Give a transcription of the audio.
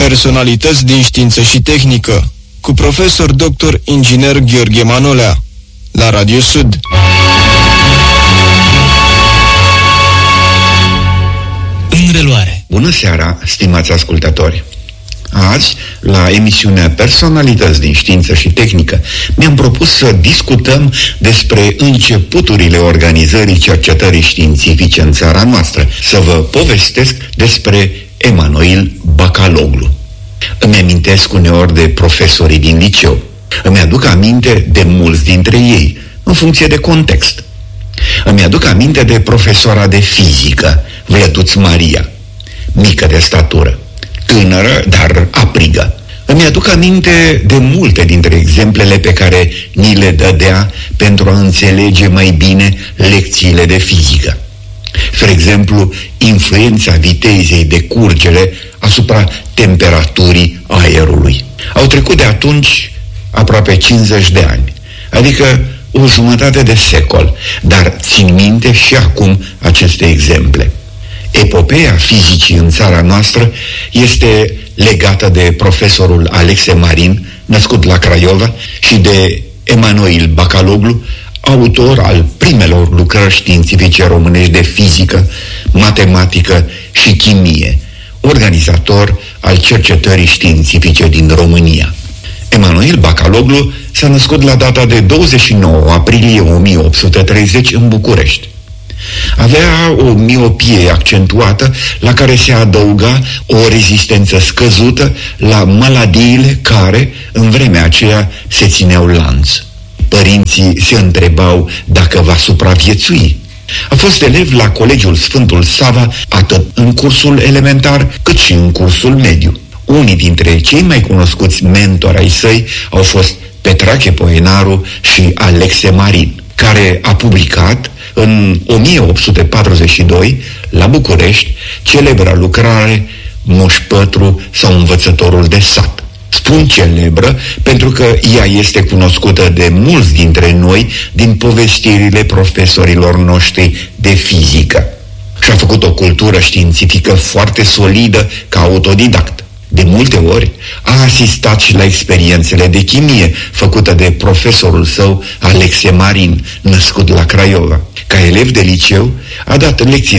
Personalități din știință și tehnică, cu profesor dr. inginer Gheorghe Manolea, la Radio Sud. În reluare. Bună seara, stimați ascultători! Azi, la emisiunea Personalități din știință și tehnică, mi-am propus să discutăm despre începuturile organizării cercetării științifice în țara noastră, să vă povestesc despre Emanuil Bacaloglu. Îmi amintesc uneori de profesorii din liceu. Îmi aduc aminte de mulți dintre ei, în funcție de context. Îmi aduc aminte de profesoara de fizică, Vlătuț Maria, mică de statură, tânără, dar aprigă. Îmi aduc aminte de multe dintre exemplele pe care ni le dădea pentru a înțelege mai bine lecțiile de fizică. Spre exemplu, influența vitezei de curgere asupra temperaturii aerului. Au trecut de atunci aproape 50 de ani, adică o jumătate de secol, dar țin minte și acum aceste exemple. Epopeea fizicii în țara noastră este legată de profesorul Alexe Marin, născut la Craiova, și de Emanuil Bacaloglu, autor al primelor lucrări științifice românești de fizică, matematică și chimie, organizator al cercetării științifice din România. Emanuil Bacaloglu s-a născut la data de 29 aprilie 1830 în București. Avea o miopie accentuată la care se adăuga o rezistență scăzută la maladiile care, în vremea aceea, se țineau lanț. Părinții se întrebau dacă va supraviețui. A fost elev la Colegiul Sfântul Sava atât în cursul elementar cât și în cursul mediu. Unii dintre cei mai cunoscuți mentori ai săi au fost Petrache Poenaru și Alexe Marin, care a publicat în 1842, la București, celebra lucrare Moș Pătru sau Învățătorul de sat. Spun celebră pentru că ea este cunoscută de mulți dintre noi din povestirile profesorilor noștri de fizică. Și-a făcut o cultură științifică foarte solidă ca autodidact. De multe ori a asistat și la experiențele de chimie făcută de profesorul său Alexe Marin, născut la Craiova. Ca elev de liceu, a dat lecții